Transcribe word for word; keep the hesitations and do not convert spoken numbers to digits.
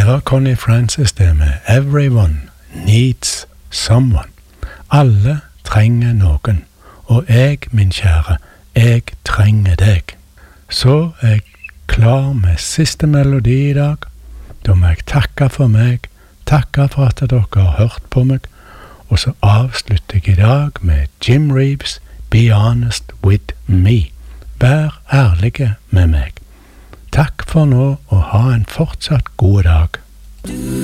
Det var Connie Francis det med Everyone Needs Someone. Alle trenger noen, og jeg, min kjære, jeg trenger deg. Så er jeg klar med siste melodi i dag. Da må jeg takke for meg, takke for at dere har hørt på meg, og så avslutter jeg i dag med Jim Reeves, Be Honest With Me. Vær ærlige med meg. Takk for nå, og ha en fortsatt god dag.